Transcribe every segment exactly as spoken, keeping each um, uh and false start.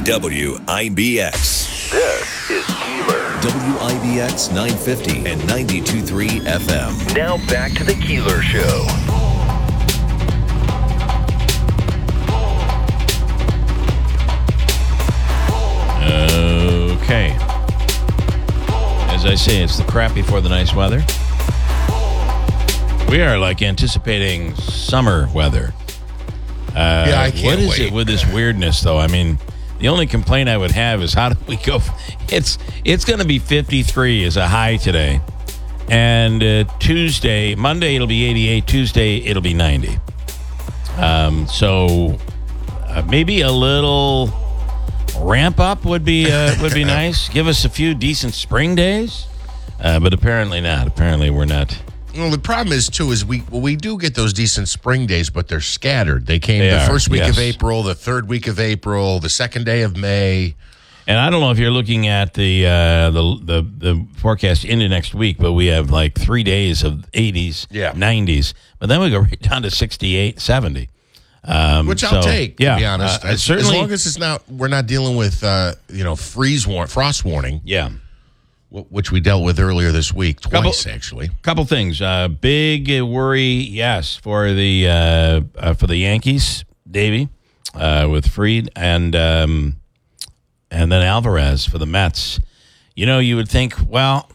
W I B X. This is Keeler. W I B X nine fifty and ninety-two point three F M. Now back to the Keeler Show. Okay. As I say, it's the crap before the nice weather. We are like anticipating summer weather. Uh, yeah, I can't What is wait. it with this weirdness, though? I mean, the only complaint I would have is how do we go? It's it's going to be fifty-three as a high today, and uh, Tuesday, Monday it'll be eighty-eight. Tuesday it'll be ninety. Um, so uh, maybe a little ramp up would be uh, would be nice. Give us a few decent spring days, uh, but apparently not. Apparently we're not. Well, the problem is, too, is we well, we do get those decent spring days, but they're scattered. They came They the are, first week yes. of April, the third week of April, the second day of May. And I don't know if you're looking at the uh, the, the the forecast into next week, but we have like three days of eighties, Yeah. nineties, but then we go right down to sixty-eight, seventy. Um, Which I'll so, take, yeah, to be honest. uh, as, certainly, as long as it's not, we're not dealing with, uh, you know, freeze war- frost warning, yeah. wh- which we dealt with earlier this week, twice, Couple- actually. Couple things. Uh, big worry, yes, for the uh, uh, for the Yankees, Davey, uh, with Fried and um, and then Alvarez for the Mets. You know, you would think, well,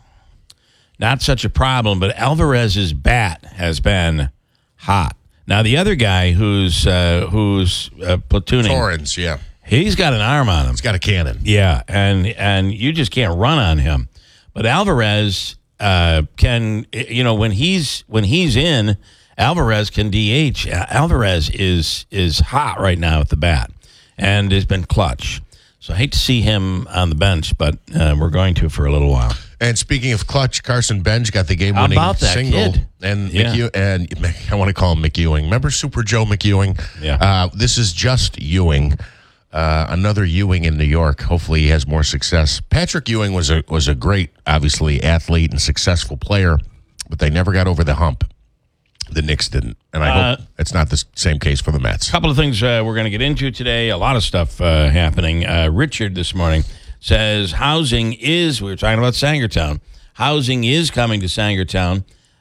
not such a problem, but Alvarez's bat has been hot. Now the other guy who's uh, who's uh, platooning, Torrens, yeah. he's got an arm on him. He's got a cannon. Yeah, and and you just can't run on him. But Alvarez uh, can, you know, when he's when he's in, Alvarez can D H. Alvarez is is hot right now at the bat, and has been clutch. So I hate to see him on the bench, but uh, we're going to for a little while. And speaking of clutch, Carson Benj got the How game-winning about that single. kid? And Yeah. McEw- and I want to call him McEwing. Remember Super Joe McEwing? Yeah. Uh, this is just Ewing, uh, another Ewing in New York. Hopefully he has more success. Patrick Ewing was a was a great, obviously, athlete and successful player, but they never got over the hump. The Knicks didn't. And I Uh, hope it's not the same case for the Mets. A couple of things uh, we're going to get into today. A lot of stuff uh, happening. Uh, Richard this morning says housing is, we were talking about Sangertown, housing is coming to Sangertown,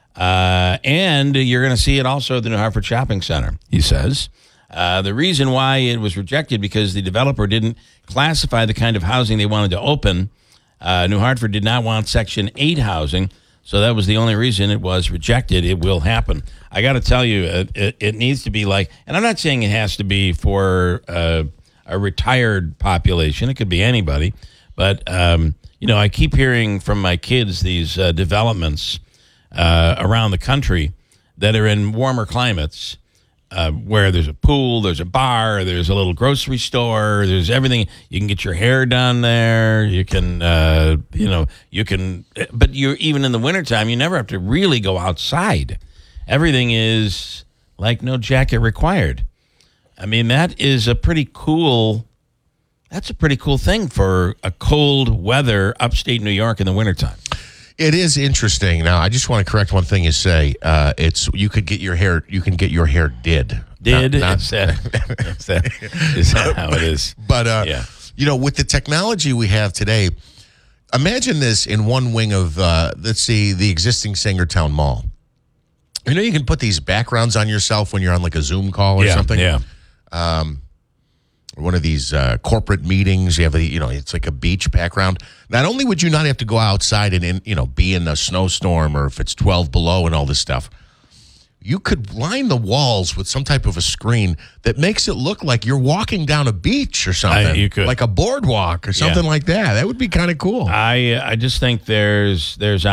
uh, and you're going to see it also at the New Hartford Shopping Center, he says. Uh, the reason why it was rejected because the developer didn't classify the kind of housing they wanted to open. Uh, New Hartford did not want Section eight housing, so that was the only reason it was rejected. It will happen. I got to tell you, it, it, it needs to be like, and I'm not saying it has to be for uh, a retired population. It could be anybody. But, um, you know, I keep hearing from my kids these uh, developments uh, around the country that are in warmer climates uh, where there's a pool, there's a bar, there's a little grocery store, there's everything. You can get your hair done there. You can, uh, you know, you can, but you're even in the wintertime, you never have to really go outside. Everything is like no jacket required. I mean, that is a pretty cool, that's a pretty cool thing for a cold weather upstate New York in the wintertime. It is interesting. Now, I just want to correct one thing you say. Uh, it's you could get your hair. You can get your hair did. Did Not, not, is, that, is, that, is that how it is? but uh, Yeah. you know, with the technology we have today, imagine this in one wing of uh, let's see the existing Sangertown Mall. You know, you can put these backgrounds on yourself when you're on like a Zoom call or Yeah, something. yeah. One of these uh, corporate meetings. You have a, you know, it's like a beach background. Not only would you not have to go outside and, in, you know, be in a snowstorm or if it's twelve below and all this stuff, you could line the walls with some type of a screen that makes it look like you're walking down a beach or something. I- you could. Like a boardwalk or something Yeah. like that. That would be kind of cool. I I just think there's there's